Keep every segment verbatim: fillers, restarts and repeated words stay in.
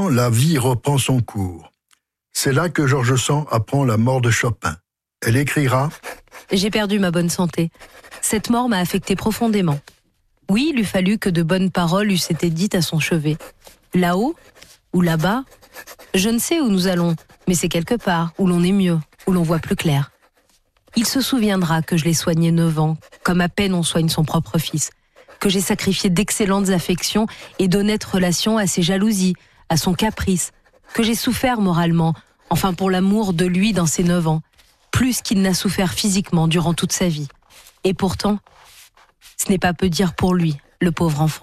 la vie reprend son cours. C'est là que George Sand apprend la mort de Chopin. Elle écrira « J'ai perdu ma bonne santé. Cette mort m'a affecté profondément. Oui, il eût fallu que de bonnes paroles eussent été dites à son chevet. Là-haut ou là-bas, je ne sais où nous allons, mais c'est quelque part où l'on est mieux, où l'on voit plus clair. Il se souviendra que je l'ai soigné neuf ans, comme à peine on soigne son propre fils, que j'ai sacrifié d'excellentes affections et d'honnêtes relations à ses jalousies, à son caprice, que j'ai souffert moralement, enfin pour l'amour de lui dans ses neuf ans, plus qu'il n'a souffert physiquement durant toute sa vie. Et pourtant, ce n'est pas peu dire pour lui, le pauvre enfant. »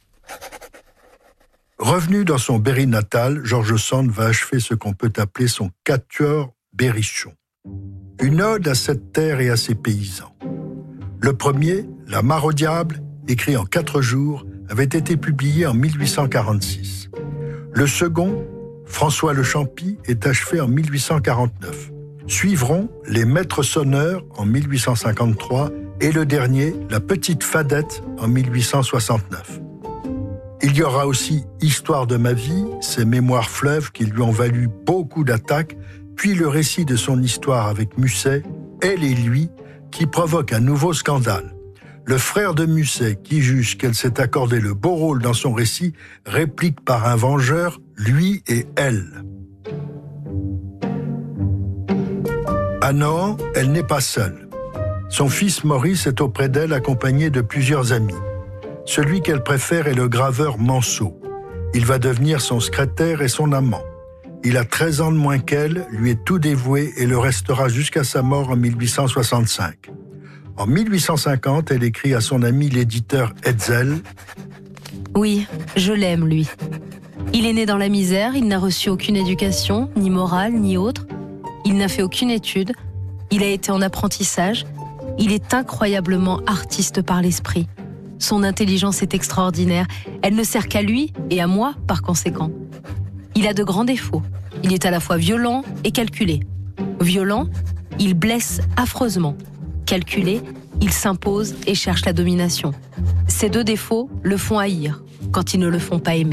Revenu dans son Berry natal, George Sand va achever ce qu'on peut appeler son quatuor berrichon. Une ode à cette terre et à ses paysans. Le premier, La mare au diable, écrit en quatre jours, avait été publié en mille huit cent quarante-six. Le second, François Le Champy, est achevé en mille huit cent quarante-neuf. Suivront Les Maîtres sonneurs en mille huit cent cinquante-trois et le dernier, La Petite Fadette en mille huit cent soixante-neuf. Il y aura aussi Histoire de ma vie, ses mémoires fleuves qui lui ont valu beaucoup d'attaques, puis le récit de son histoire avec Musset, Elle et lui, qui provoque un nouveau scandale. Le frère de Musset, qui juge qu'elle s'est accordé le beau rôle dans son récit, réplique par un vengeur, lui et elle. À Nohant, elle n'est pas seule. Son fils Maurice est auprès d'elle accompagné de plusieurs amis. Celui qu'elle préfère est le graveur Manceau. Il va devenir son secrétaire et son amant. Il a treize ans de moins qu'elle, lui est tout dévoué et le restera jusqu'à sa mort en mille huit cent soixante-cinq. En mille huit cent cinquante, elle écrit à son ami l'éditeur Hetzel « Oui, je l'aime, lui. Il est né dans la misère, il n'a reçu aucune éducation, ni morale, ni autre. Il n'a fait aucune étude, il a été en apprentissage. Il est incroyablement artiste par l'esprit. Son intelligence est extraordinaire. Elle ne sert qu'à lui et à moi, par conséquent. Il a de grands défauts. Il est à la fois violent et calculé. Violent, il blesse affreusement. Calculé, il s'impose et cherche la domination. Ces deux défauts le font haïr, quand ils ne le font pas aimer. »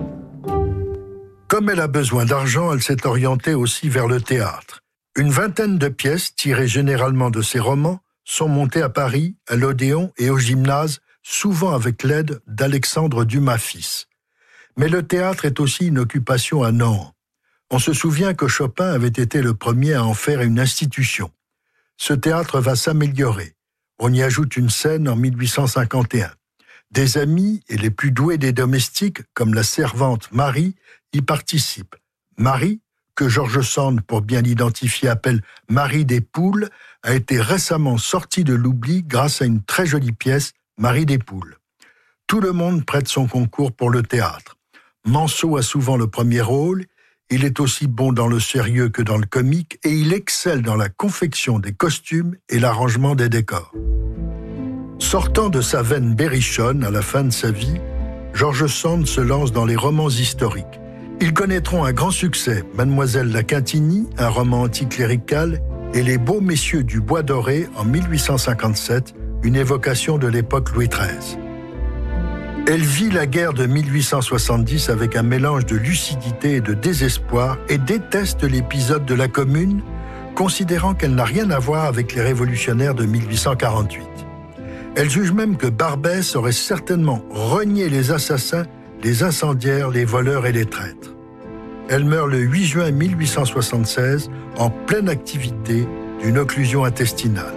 Comme elle a besoin d'argent, elle s'est orientée aussi vers le théâtre. Une vingtaine de pièces, tirées généralement de ses romans, sont montées à Paris, à l'Odéon et au Gymnase, souvent avec l'aide d'Alexandre Dumas fils. Mais le théâtre est aussi une occupation à Nohant. On se souvient que Chopin avait été le premier à en faire une institution. Ce théâtre va s'améliorer. On y ajoute une scène en mille huit cent cinquante et un. Des amis et les plus doués des domestiques, comme la servante Marie, y participent. Marie, que George Sand, pour bien l'identifier, appelle Marie des Poules, a été récemment sortie de l'oubli grâce à une très jolie pièce, Marie des Poules. Tout le monde prête son concours pour le théâtre. Manceau a souvent le premier rôle, il est aussi bon dans le sérieux que dans le comique et il excelle dans la confection des costumes et l'arrangement des décors. Sortant de sa veine berrichonne à la fin de sa vie, George Sand se lance dans les romans historiques. Ils connaîtront un grand succès, Mademoiselle la Quintigny, un roman anticlérical, et Les Beaux Messieurs du Bois Doré en mille huit cent cinquante-sept, une évocation de l'époque Louis treize. Elle vit la guerre de mille huit cent soixante-dix avec un mélange de lucidité et de désespoir et déteste l'épisode de la Commune, considérant qu'elle n'a rien à voir avec les révolutionnaires de mille huit cent quarante-huit. Elle juge même que Barbès aurait certainement renié les assassins, les incendiaires, les voleurs et les traîtres. Elle meurt le huit juin mille huit cent soixante-seize en pleine activité d'une occlusion intestinale.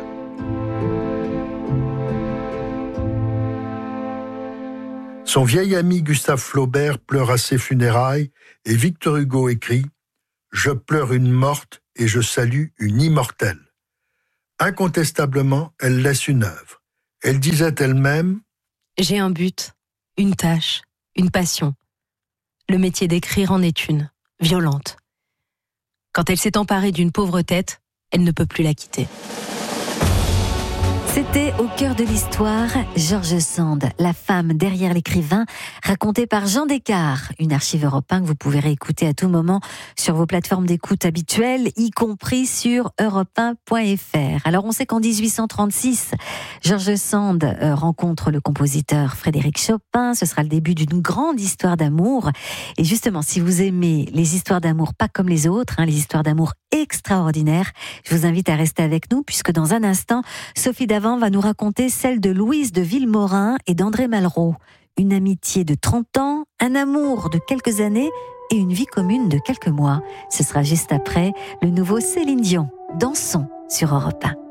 Son vieil ami Gustave Flaubert pleure à ses funérailles et Victor Hugo écrit « Je pleure une morte et je salue une immortelle ». Incontestablement, elle laisse une œuvre. Elle disait elle-même « J'ai un but, une tâche, une passion. Le métier d'écrire en est une, violente. Quand elle s'est emparée d'une pauvre tête, elle ne peut plus la quitter. » C'était Au cœur de l'histoire, George Sand, la femme derrière l'écrivain, racontée par Jean Descartes, une archive Europe un que vous pouvez réécouter à tout moment sur vos plateformes d'écoute habituelles, y compris sur europe un point f r. Alors on sait qu'en dix-huit cent trente-six, George Sand euh, rencontre le compositeur Frédéric Chopin. Ce sera le début d'une grande histoire d'amour. Et justement, si vous aimez les histoires d'amour pas comme les autres, hein, les histoires d'amour extraordinaires, je vous invite à rester avec nous, puisque dans un instant, Sophie Davant va nous raconter celle de Louise de Villemorin et d'André Malraux. Une amitié de trente ans, un amour de quelques années et une vie commune de quelques mois. Ce sera juste après le nouveau Céline Dion. Dansons sur Europe un.